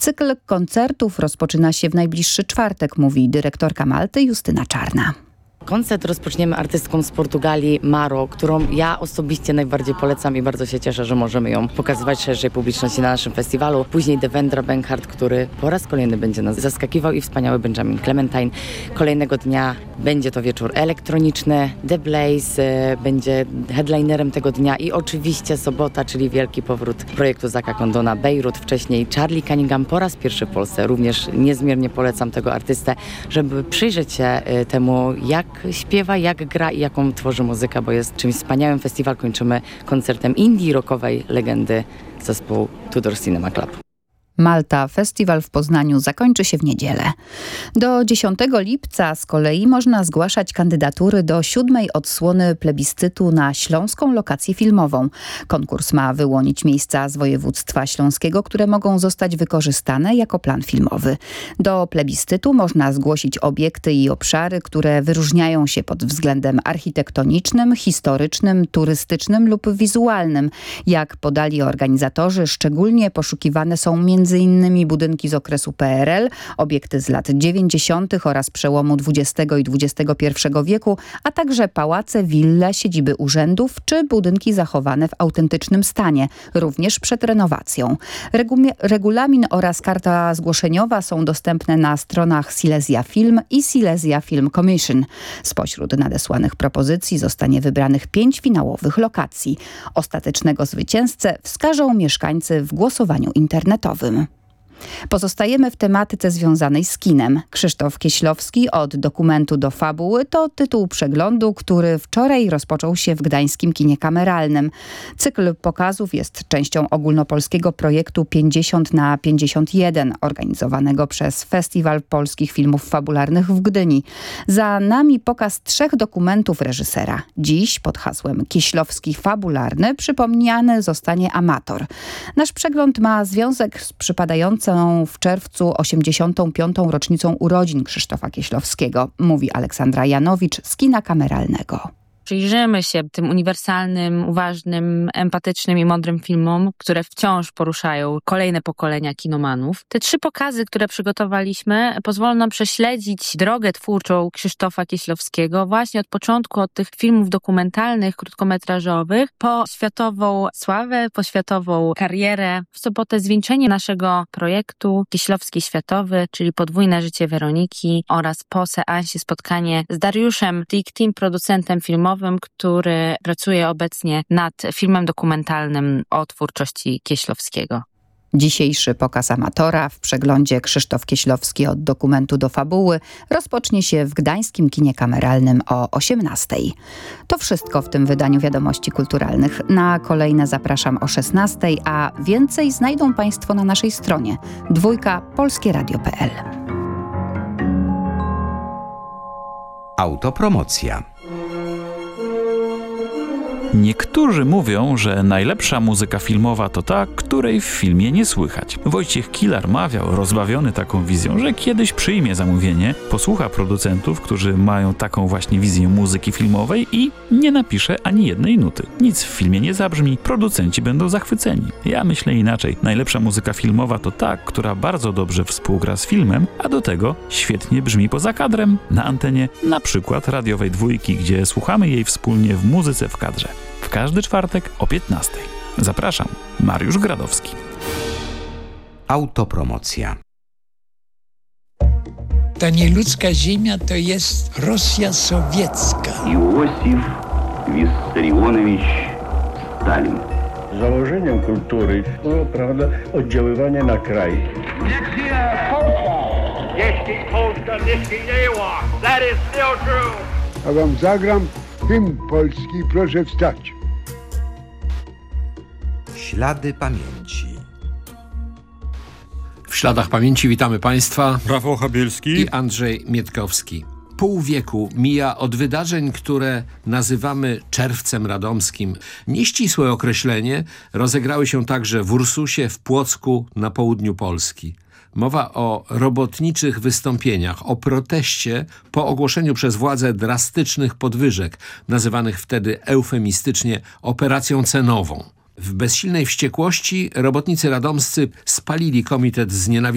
Cykl koncertów rozpoczyna się w najbliższy czwartek, mówi dyrektorka Malty Justyna Czarna. Koncert rozpoczniemy artystką z Portugalii, Maro, którą ja osobiście najbardziej polecam i bardzo się cieszę, że możemy ją pokazywać szerszej publiczności na naszym festiwalu. Później Devendra Banhart, który po raz kolejny będzie nas zaskakiwał, i wspaniały Benjamin Clementine. Kolejnego dnia będzie to wieczór elektroniczny. The Blaze będzie headlinerem tego dnia i oczywiście sobota, czyli wielki powrót projektu Zacka Condona, Beirut. Wcześniej Charlie Cunningham po raz pierwszy w Polsce. Również niezmiernie polecam tego artystę, żeby przyjrzeć się temu, jak śpiewa, jak gra i jaką tworzy muzykę, bo jest czymś wspaniałym. Festiwal kończymy koncertem indie rockowej legendy zespołu Tudor Cinema Club. Malta Festiwal w Poznaniu zakończy się w niedzielę. Do 10 lipca z kolei można zgłaszać kandydatury do 7. odsłony plebiscytu na śląską lokację filmową. Konkurs ma wyłonić miejsca z województwa śląskiego, które mogą zostać wykorzystane jako plan filmowy. Do plebiscytu można zgłosić obiekty i obszary, które wyróżniają się pod względem architektonicznym, historycznym, turystycznym lub wizualnym. Jak podali organizatorzy, szczególnie poszukiwane są między innymi budynki z okresu PRL, obiekty z lat 90. oraz przełomu XX i XXI wieku, a także pałace, wille, siedziby urzędów czy budynki zachowane w autentycznym stanie, również przed renowacją. Regulamin oraz karta zgłoszeniowa są dostępne na stronach Silesia Film i Silesia Film Commission. Spośród nadesłanych propozycji zostanie wybranych 5 finałowych lokacji. Ostatecznego zwycięzcę wskażą mieszkańcy w głosowaniu internetowym. Pozostajemy w tematyce związanej z kinem. Krzysztof Kieślowski od dokumentu do fabuły to tytuł przeglądu, który wczoraj rozpoczął się w gdańskim kinie kameralnym. Cykl pokazów jest częścią ogólnopolskiego projektu 50x51, organizowanego przez Festiwal Polskich Filmów Fabularnych w Gdyni. Za nami pokaz 3 dokumentów reżysera. Dziś pod hasłem Kieślowski Fabularny przypomniany zostanie Amator. Nasz przegląd ma związek z przypadającą w czerwcu 85. rocznicą urodzin Krzysztofa Kieślowskiego, mówi Aleksandra Janowicz z kina kameralnego. Przyjrzymy się tym uniwersalnym, uważnym, empatycznym i mądrym filmom, które wciąż poruszają kolejne pokolenia kinomanów. Te 3 pokazy, które przygotowaliśmy, pozwolą nam prześledzić drogę twórczą Krzysztofa Kieślowskiego właśnie od początku, od tych filmów dokumentalnych, krótkometrażowych, po światową sławę, po światową karierę. W sobotę zwieńczenie naszego projektu Kieślowski Światowy, czyli podwójne życie Weroniki, oraz po seansie spotkanie z Dariuszem Diktim, producentem filmowym, który pracuje obecnie nad filmem dokumentalnym o twórczości Kieślowskiego. Dzisiejszy pokaz Amatora w przeglądzie Krzysztof Kieślowski od dokumentu do fabuły rozpocznie się w gdańskim kinie kameralnym o 18:00. To wszystko w tym wydaniu Wiadomości Kulturalnych. Na kolejne zapraszam o 16:00, a więcej znajdą Państwo na naszej stronie polskieradio.pl. Autopromocja. Niektórzy mówią, że najlepsza muzyka filmowa to ta, której w filmie nie słychać. Wojciech Kilar mawiał, rozbawiony taką wizją, że kiedyś przyjmie zamówienie, posłucha producentów, którzy mają taką właśnie wizję muzyki filmowej i nie napisze ani jednej nuty. Nic w filmie nie zabrzmi, producenci będą zachwyceni. Ja myślę inaczej. Najlepsza muzyka filmowa to ta, która bardzo dobrze współgra z filmem, a do tego świetnie brzmi poza kadrem, na antenie, na przykład radiowej Dwójki, gdzie słuchamy jej wspólnie w Muzyce w kadrze. W każdy czwartek o 15:00. Zapraszam, Mariusz Gradowski. Autopromocja. Ta nieludzka ziemia to jest Rosja sowiecka. Иосиф Виссарионович Stalin. Założeniem kultury było, prawda, oddziaływanie na kraj. Jeśli Polska nie istniała, that is still true. A wam zagram hymn polski, proszę wstać. Ślady pamięci. W Śladach Pamięci witamy Państwa. Rafał Chabielski i Andrzej Mietkowski. Pół wieku mija od wydarzeń, które nazywamy Czerwcem Radomskim. Nieścisłe określenie rozegrały się także w Ursusie, w Płocku, na południu Polski. Mowa o robotniczych wystąpieniach, o proteście po ogłoszeniu przez władze drastycznych podwyżek, nazywanych wtedy eufemistycznie operacją cenową. W bezsilnej wściekłości robotnicy radomscy spalili komitet z